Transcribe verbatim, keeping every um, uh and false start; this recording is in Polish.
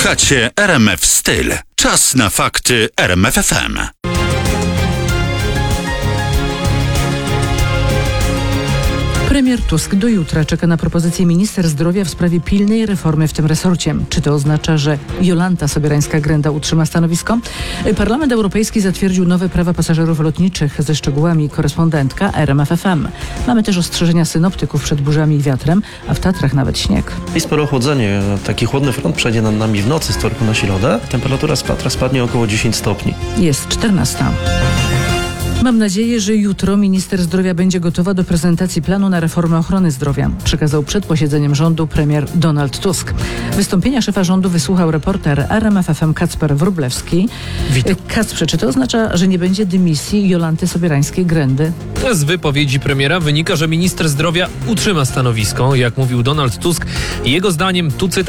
Słuchacie R M F Styl. Czas na fakty R M F F M. Premier Tusk do jutra czeka na propozycję minister zdrowia w sprawie pilnej reformy w tym resorcie. Czy to oznacza, że Jolanta Sobierańska-Grenda utrzyma stanowisko? Parlament Europejski zatwierdził nowe prawa pasażerów lotniczych. Ze szczegółami korespondentka R M F F M. Mamy też ostrzeżenia synoptyków przed burzami i wiatrem, a w Tatrach nawet śnieg. I sporo ochłodzenie. Taki chłodny front przejdzie nad nami w nocy z wtorku na środę. Temperatura z Tatra spadnie około dziesięć stopni. Jest czternasta. Mam nadzieję, że jutro minister zdrowia będzie gotowa do prezentacji planu na reformę ochrony zdrowia, przekazał przed posiedzeniem rządu premier Donald Tusk. Wystąpienia szefa rządu wysłuchał reporter R M F F M Kacper Wróblewski. Witam. Kacprze, czy to oznacza, że nie będzie dymisji Jolanty Sobierańskiej-Grendy? Z wypowiedzi premiera wynika, że minister zdrowia utrzyma stanowisko. Jak mówił Donald Tusk, jego zdaniem, tu cytat,